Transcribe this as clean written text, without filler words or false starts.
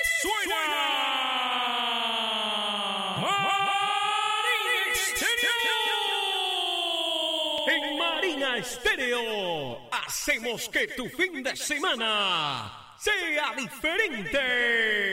¡Suena! En Marina Estéreo hacemos que tu fin de semana sea diferente.